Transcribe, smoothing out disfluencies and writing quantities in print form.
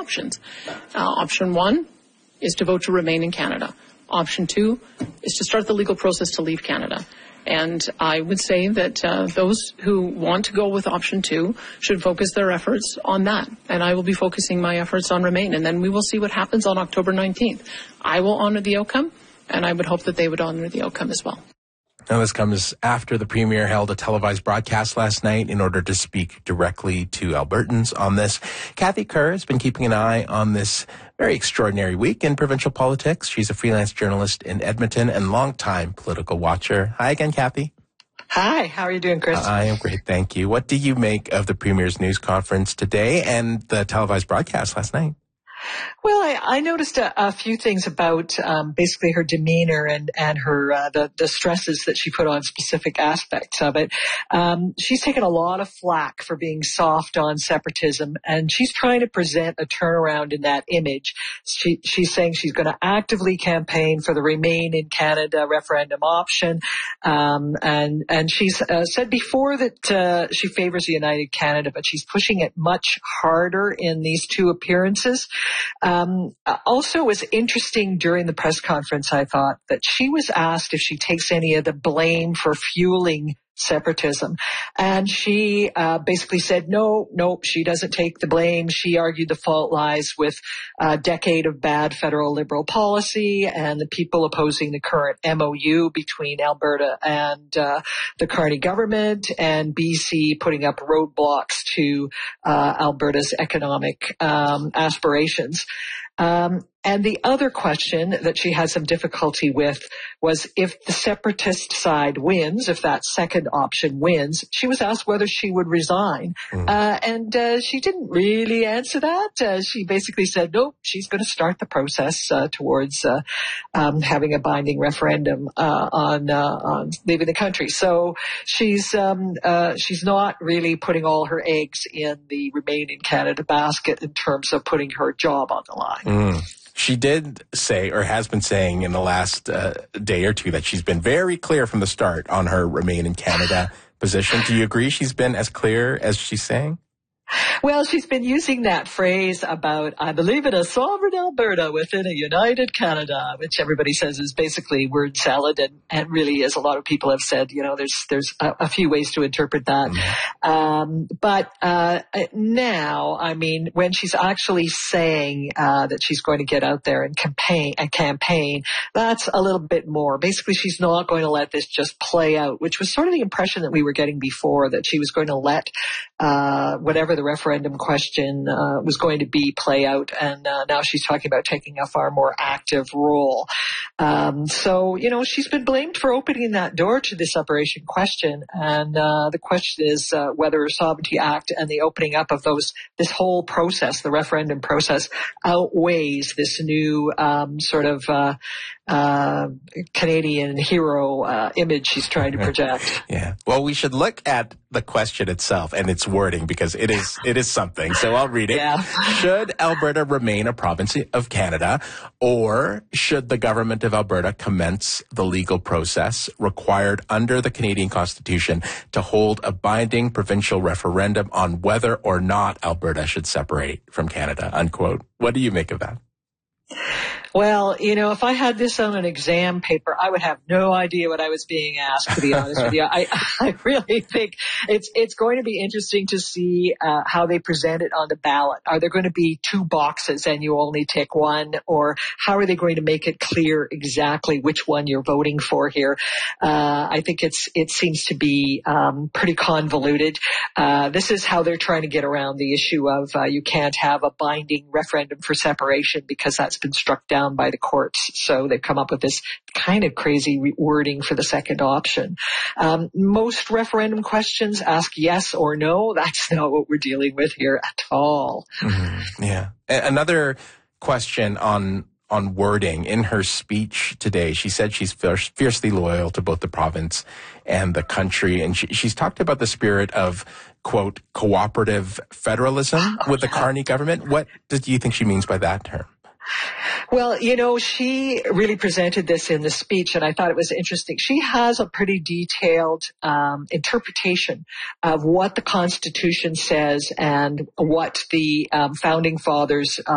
options. Option 1 is to vote to remain in Canada. Option 2 is to start the legal process to leave Canada. And I would say that those who want to go with option 2 should focus their efforts on that. And I will be focusing my efforts on remain. And then we will see what happens on October 19th. I will honor the outcome, and I would hope that they would honor the outcome as well. Now, this comes after the Premier held a televised broadcast last night in order to speak directly to Albertans on this. Kathy Kerr has been keeping an eye on this very extraordinary week in provincial politics. She's a freelance journalist in Edmonton and longtime political watcher. Hi again, Kathy. Hi, how are you doing, Chris? I am great, thank you. What do you make of the Premier's news conference today and the televised broadcast last night? Well, I noticed a few things about basically her demeanor and her the stresses that she put on specific aspects of it. She's taken a lot of flack for being soft on separatism, and she's trying to present a turnaround in that image. She's saying she's going to actively campaign for the Remain in Canada referendum option, and she's said before that she favors a united Canada, but she's pushing it much harder in these two appearances. Also, it was interesting during the press conference, I thought, that she was asked if she takes any of the blame for fueling separatism. And she basically said, no, she doesn't take the blame. She argued the fault lies with a decade of bad federal Liberal policy and the people opposing the current MOU between Alberta and the Carney government, and BC putting up roadblocks to Alberta's economic aspirations. And the other question that she had some difficulty with was if the separatist side wins, if that second option wins, she was asked whether she would resign. And she didn't really answer that. She basically said, nope, she's going to start the process towards having a binding referendum on leaving the country. So she's not really putting all her eggs in the Remain in Canada basket in terms of putting her job on the line. She did say, or has been saying in the last day or two, that she's been very clear from the start on her Remain in Canada position. Do you agree she's been as clear as she's saying? Well, she's been using that phrase about, I believe in a sovereign Alberta within a united Canada, which everybody says is basically word salad, and really, as a lot of people have said, there's a few ways to interpret that. But now, I mean, when she's actually saying that she's going to get out there and campaign, that's a little bit more. Basically, she's not going to let this just play out, which was sort of the impression that we were getting before, that she was going to let whatever the referendum question was going to be play out, and now she's talking about taking a far more active role. So, she's been blamed for opening that door to this separation question, and the question is whether a Sovereignty Act and the opening up of this whole process, the referendum process, outweighs this new Canadian hero image she's trying to project. Yeah. Well, we should look at the question itself and its wording, because it is something. So I'll read it. Yeah. Should Alberta remain a province of Canada, or should the government of Alberta commence the legal process required under the Canadian Constitution to hold a binding provincial referendum on whether or not Alberta should separate from Canada, unquote? What do you make of that? Well, if I had this on an exam paper, I would have no idea what I was being asked, to be honest with you. I really think it's going to be interesting to see how they present it on the ballot. Are there going to be two boxes and you only tick one, or how are they going to make it clear exactly which one you're voting for here? I think it seems to be pretty convoluted. This is how they're trying to get around the issue of you can't have a binding referendum for separation because that's been struck down by the courts. So they've come up with this kind of crazy wording for the second option. Most referendum questions ask yes or no. That's not what we're dealing with here at all. Yeah. Another question on wording. In her speech today, she said she's fiercely loyal to both the province and the country. And she's talked about the spirit of, quote, cooperative federalism with the Carney government. What do you think she means by that term? Well, she really presented this in the speech, and I thought it was interesting. She has a pretty detailed interpretation of what the Constitution says and what the founding fathers